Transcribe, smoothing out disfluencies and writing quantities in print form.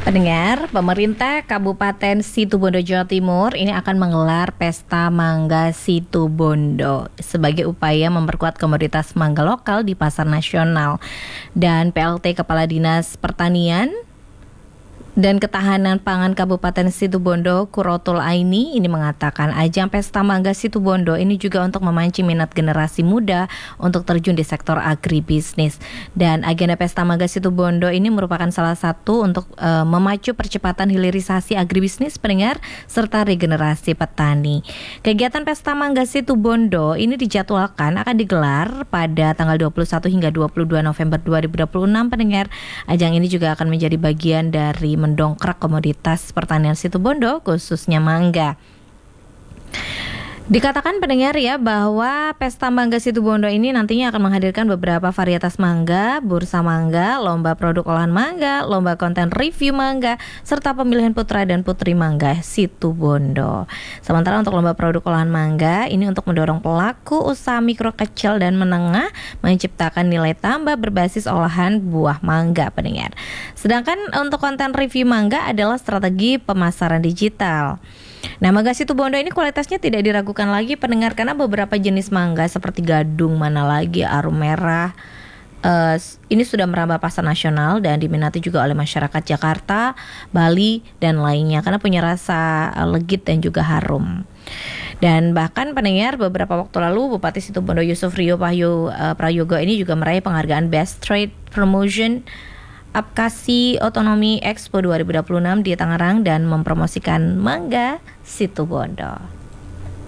Pendengar, pemerintah Kabupaten Situbondo Jawa Timur ini akan menggelar Pesta Mangga Situbondo sebagai upaya memperkuat komoditas mangga lokal di pasar nasional. Dan PLT Kepala Dinas Pertanian dan Ketahanan Pangan Kabupaten Situbondo, Kurotul Aini, ini mengatakan ajang Pesta Mangga Situbondo ini juga untuk memancing minat generasi muda untuk terjun di sektor agribisnis. Dan agenda Pesta Mangga Situbondo ini merupakan salah satu untuk memacu percepatan hilirisasi agribisnis, pendengar, serta regenerasi petani. Kegiatan Pesta Mangga Situbondo ini dijadwalkan akan digelar pada tanggal 21 hingga 22 November 2026, pendengar. Ajang ini juga akan menjadi bagian dari mendongkrak komoditas pertanian Situbondo, khususnya mangga. Dikatakan pendengar ya bahwa Pesta Mangga Situbondo ini nantinya akan menghadirkan beberapa varietas mangga, bursa mangga, lomba produk olahan mangga, lomba konten review mangga, serta pemilihan putra dan putri mangga Situbondo. Sementara untuk lomba produk olahan mangga ini untuk mendorong pelaku usaha mikro, kecil, dan menengah menciptakan nilai tambah berbasis olahan buah mangga, pendengar. Sedangkan untuk konten review mangga adalah strategi pemasaran digital. Nah, mangga Situbondo ini kualitasnya tidak diragukan lagi, pendengar, karena beberapa jenis mangga seperti gadung, mana lagi, arum merah, ini sudah merambah pasar nasional dan diminati juga oleh masyarakat Jakarta, Bali, dan lainnya karena punya rasa legit dan juga harum. Dan bahkan pendengar, beberapa waktu lalu Bupati Situbondo Yusuf Rio Prayogo ini juga meraih penghargaan Best Trade Promotion Apkasi Otonomi Expo 2026 di Tangerang dan mempromosikan mangga Situbondo.